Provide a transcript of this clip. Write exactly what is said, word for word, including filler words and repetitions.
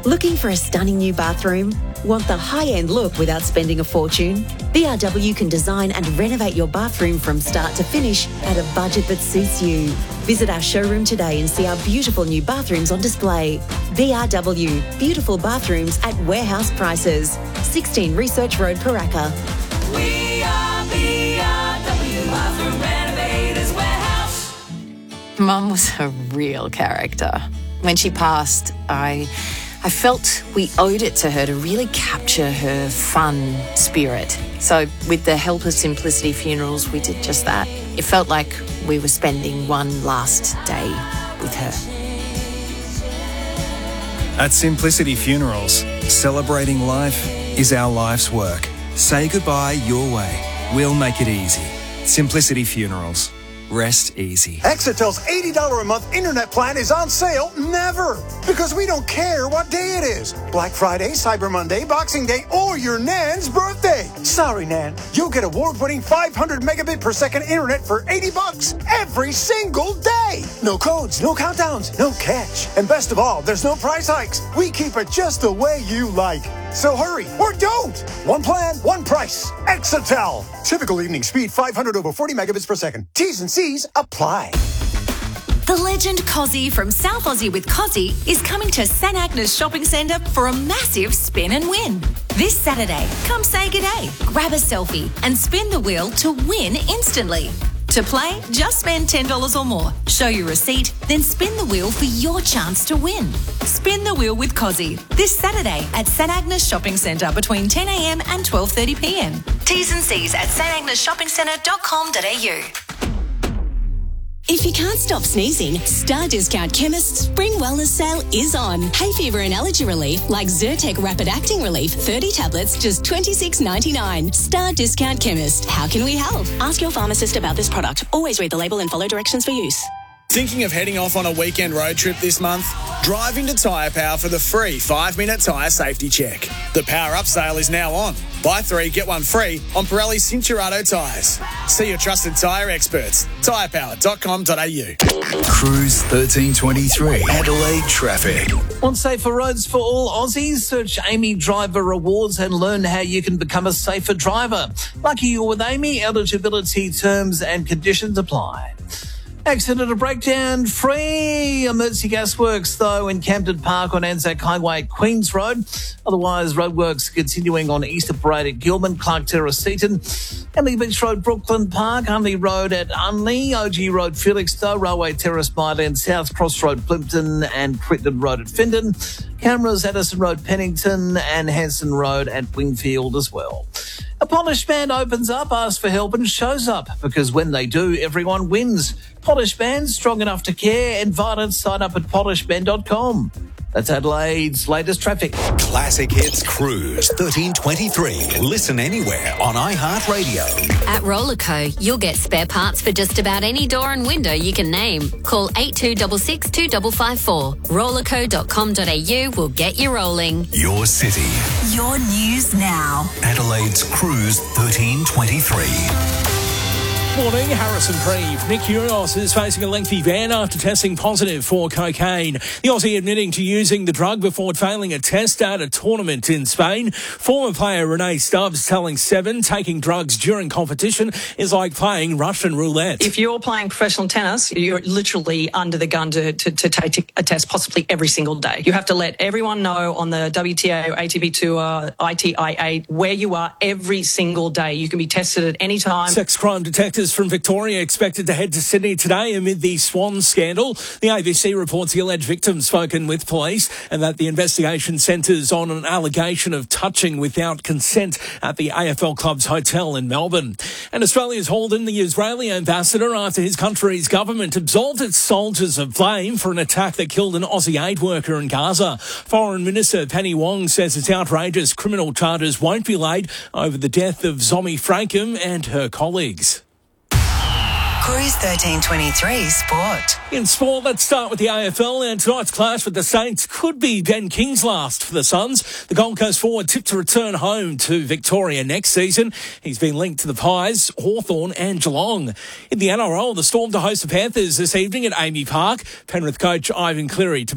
Looking for a stunning new bathroom? Want the high-end look without spending a fortune? B R W can design and renovate your bathroom from start to finish at a budget that suits you. Visit our showroom today and see our beautiful new bathrooms on display. B R W, beautiful bathrooms at warehouse prices. sixteen Research Road, Paraka. We are B R W Bathroom Renovators Warehouse. Mum was a real character. When she passed, I... I felt we owed it to her to really capture her fun spirit. So with the help of Simplicity Funerals, we did just that. It felt like we were spending one last day with her. At Simplicity Funerals, celebrating life is our life's work. Say goodbye your way. We'll make it easy. Simplicity Funerals. Rest easy. Exitel's eighty dollars a month internet plan is on sale never. Because we don't care what day it is. Black Friday, Cyber Monday, Boxing Day, or your Nan's birthday. Sorry, Nan. You'll get award-winning five hundred megabit per second internet for eighty bucks every single day. No codes, no countdowns, no catch. And best of all, there's no price hikes. We keep it just the way you like. So hurry, or don't. One plan, one price. Exitel. Typical evening speed, five hundred over forty megabits per second. T's and C's apply. The legend Cozzy from South Aussie with Cozzy is coming to St Agnes Shopping Centre for a massive spin and win. This Saturday, come say g'day, grab a selfie and spin the wheel to win instantly. To play, just spend ten dollars or more. Show your receipt, then spin the wheel for your chance to win. Spin the wheel with Cozzy this Saturday at St Agnes Shopping Centre between ten a m and twelve thirty p m. T's and C's at s t agnes shopping centre dot com dot a u. If you can't stop sneezing, Star Discount Chemist's Spring Wellness Sale is on. Hay fever and allergy relief like Zyrtec Rapid Acting Relief, thirty tablets, just twenty-six ninety-nine. Star Discount Chemist. How can we help? Ask your pharmacist about this product. Always read the label and follow directions for use. Thinking of heading off on a weekend road trip this month? Drive into Tyre Power for the free five-minute tyre safety check. The Power Up sale is now on. Buy three, get one free on Pirelli Cinturato tyres. See your trusted tyre experts. tyre power dot com dot a u. Cruise thirteen twenty-three, Adelaide traffic. Want safer roads for all Aussies? Search Amy Driver Rewards and learn how you can become a safer driver. Lucky you're with Amy. Eligibility terms and conditions apply. Accident or breakdown free. Emergency gas works, though, in Camden Park on Anzac Highway at Queens Road. Otherwise, roadworks continuing on Easter Parade at Gilman, Clark Terrace, Seaton, Emily Beach Road, Brooklyn Park, Unley Road at Unley, O G Road, Felixstowe, Railway Terrace, Myland, South Cross Road, Plimpton, and Crittenden Road at Findon. Cameras, Addison Road, Pennington, and Hanson Road at Wingfield as well. A polished band opens up, asks for help, and shows up, because when they do, everyone wins. Polished Band, strong enough to care. Invited, sign up at polish band dot com. That's Adelaide's latest traffic. Classic Hits Cruise thirteen twenty-three. Listen anywhere on iHeartRadio. At Rollerco, you'll get spare parts for just about any door and window you can name. Call eight two six six, two five five four. rollerco dot com dot a u will get you rolling. Your city. Your news now. Adelaide's Cruise thirteen twenty-three. Morning, Harrison Preeve. Nick Kyrgios is facing a lengthy ban after testing positive for cocaine. The Aussie admitting to using the drug before failing a test at a tournament in Spain. Former player Renee Stubbs telling Seven taking drugs during competition is like playing Russian roulette. If you're playing professional tennis, you're literally under the gun to, to, to take a test possibly every single day. You have to let everyone know on the W T A, A T P Tour, I T I A, where you are every single day. You can be tested at any time. Sex crime detectives from Victoria expected to head to Sydney today amid the Swan scandal. The A B C reports the alleged victim spoken with police and that the investigation centres on an allegation of touching without consent at the A F L Club's hotel in Melbourne. And Australia's hauled in the Israeli ambassador after his country's government absolved its soldiers of blame for an attack that killed an Aussie aid worker in Gaza. Foreign Minister Penny Wong says it's outrageous criminal charges won't be laid over the death of Zomi Frankham and her colleagues. Cruise thirteen twenty-three Sport. In sport, let's start with the A F L, and tonight's clash with the Saints could be Ben King's last for the Suns. The Gold Coast forward tipped to return home to Victoria next season. He's been linked to the Pies, Hawthorn and Geelong. In the N R L, the Storm to host the Panthers this evening at Amy Park. Penrith coach Ivan Cleary to